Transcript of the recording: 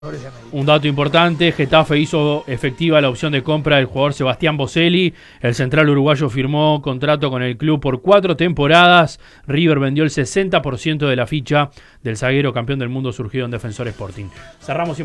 Un dato importante, Getafe hizo efectiva la opción de compra del jugador Sebastián Boselli. El central uruguayo firmó contrato con el club por 4 temporadas. River vendió el 60% de la ficha del zaguero campeón del mundo surgido en Defensor Sporting. Cerramos